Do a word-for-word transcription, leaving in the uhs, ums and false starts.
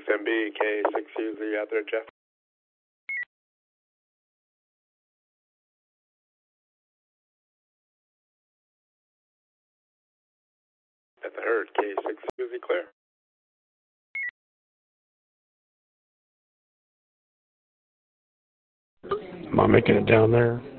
M B, K six U Z out there, Jeff. At the herd, K six U Z clear. Am I making it down there?